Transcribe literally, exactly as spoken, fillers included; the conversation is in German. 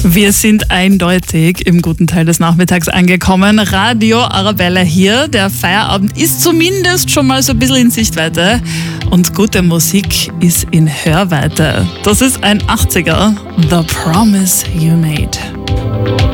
Wir sind eindeutig im guten Teil des Nachmittags angekommen. Radio Arabella hier. Der Feierabend ist zumindest schon mal so ein bisschen in Sichtweite. Und gute Musik ist in Hörweite. Das ist ein achtziger. The Promise You Made.